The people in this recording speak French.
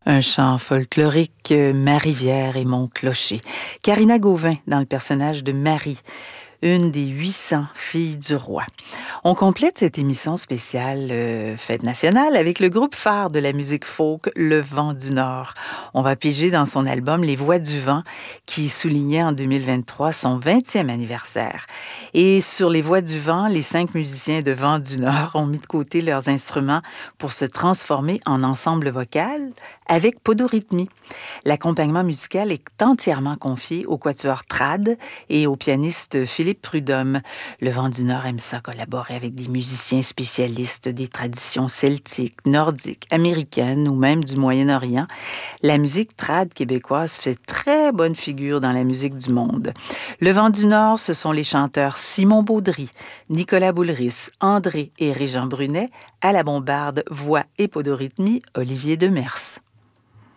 Un chant folklorique, Ma rivière et mon clocher. Karina Gauvin dans le personnage de Marie, une des 800 filles du roi. On complète cette émission spéciale Fête nationale avec le groupe phare de la musique folk, Le Vent du Nord. On va piger dans son album Les Voix du Vent qui soulignait en 2023 son 20e anniversaire. Et sur Les Voix du Vent, les 5 musiciens de Vent du Nord ont mis de côté leurs instruments pour se transformer en ensemble vocal avec podorythmie. L'accompagnement musical est entièrement confié au quatuor Trad et au pianiste Philippe Prudhomme. Le Vent du Nord aime ça collaborer avec des musiciens spécialistes des traditions celtiques, nordiques, américaines ou même du Moyen-Orient. La musique trad québécoise fait très bonne figure dans la musique du monde. Le Vent du Nord, ce sont les chanteurs Simon Baudry, Nicolas Boulris, André et Régent Brunet, à la bombarde, voix et podorythmie, Olivier Demers.